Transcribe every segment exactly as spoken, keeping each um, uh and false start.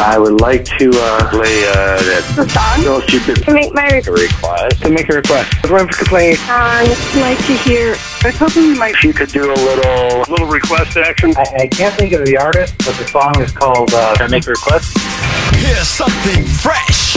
I would like to uh, play uh, that The song? No Stupid To make my request. To make a request. I was to play. song, like to hear. I was hoping you might. If you could do a little little request action. I, I can't think of the artist, but the song is called uh, Can I Make a Request? Here's something fresh.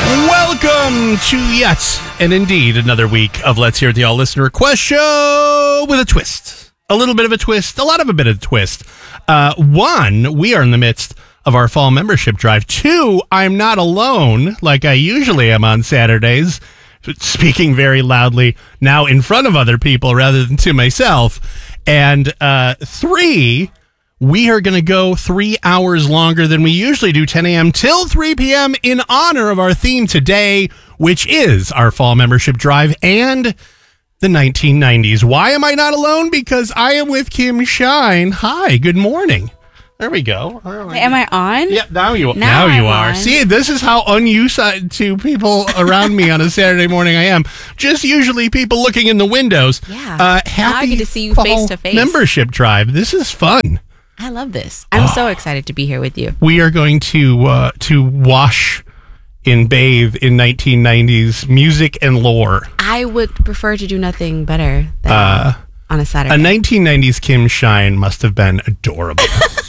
Welcome to yet and indeed another week of Let's Hear It, the All Listener Request Show with a twist. A little bit of a twist, a lot of a bit of a twist. Uh, one, we are in the midst of our fall membership drive. Two, I'm not alone like I usually am on Saturdays, speaking very loudly now in front of other people rather than to myself. And uh, three, we are going to go three hours longer than we usually do, ten a.m. till three p.m. in honor of our theme today, which is our fall membership drive and the nineteen nineties. Why am I not alone? Because I am with Kim Shine. Hi, good morning. There we go. Wait, am I on? Yeah, now you, Now now you I'm are. on. See, this is how unused to people around me on a Saturday morning I am. Just usually people looking in the windows. Yeah. Uh, Now happy I get to see you fall face to face. membership drive. This is fun. I love this. I'm so excited to be here with you. We are going to uh, to wash and bathe in nineteen nineties music and lore. I would prefer to do nothing better than Uh, on a Saturday. A nineteen nineties Kim Shine must have been adorable.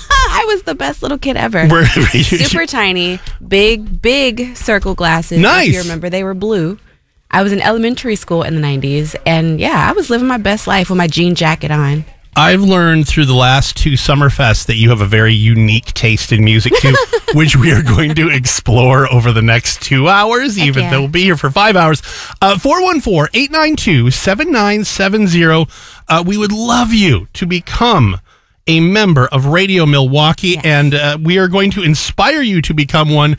I was the best little kid ever. Wherever you- Super tiny, big, big circle glasses. Nice. If you remember, they were blue. I was in elementary school in the nineties, and yeah, I was living my best life with my jean jacket on. I've learned through the last two Summerfests that you have a very unique taste in music too, which we are going to explore over the next two hours, Heck even yeah. though we'll be here for five hours. Uh, four one four, eight nine two, seven nine seven zero. Uh, we would love you to become a member of Radio Milwaukee, Yes. and uh, we are going to inspire you to become one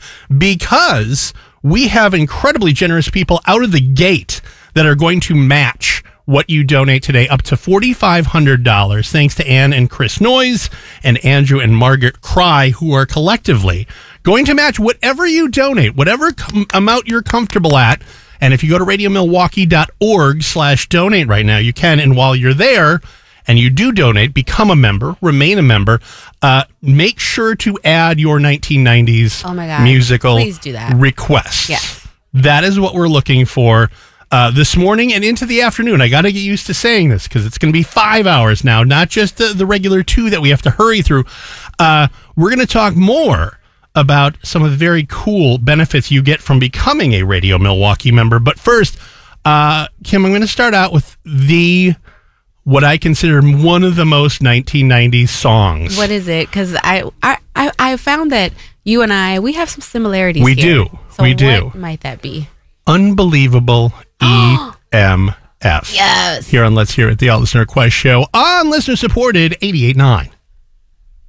because we have incredibly generous people out of the gate that are going to match what you donate today up to four thousand five hundred dollars, thanks to Ann and Chris Noyes and Andrew and Margaret Cry, who are collectively going to match whatever you donate, whatever com- amount you're comfortable at. And if you go to radiomilwaukee.org slash donate right now, you can. And while you're there and you do donate, become a member, remain a member, uh, make sure to add your nineteen nineties Oh my God. musical Please do that. request. Yes. That is what we're looking for. Uh, this morning and into the afternoon. I got to get used to saying this because it's going to be five hours now, not just the, the regular two that we have to hurry through. Uh, we're going to talk more about some of the very cool benefits you get from becoming a Radio Milwaukee member. But first, uh, Kim, I'm going to start out with the, what I consider one of the most nineteen nineties songs. What is it? Because I, I, I, I found that you and I, we have some similarities We here. do. So We do. What might that be? Unbelievable E M F. Yes. Here on Let's Hear It, the All Listener Request Show on listener-supported eighty-eight point nine.